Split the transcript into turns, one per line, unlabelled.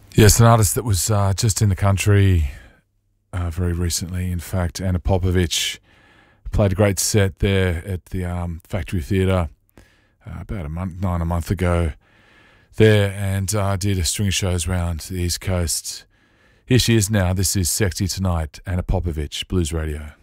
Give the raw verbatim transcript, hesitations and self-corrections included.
Yes, an artist that was uh, just in the country uh, very recently. In fact, Anna Popovic played a great set there at the um, Factory Theatre uh, about a month, nine a month ago there, and uh, did a string of shows around the East Coast. Here she is now. This is Sexy Tonight, Anna Popovic, Blues Radio.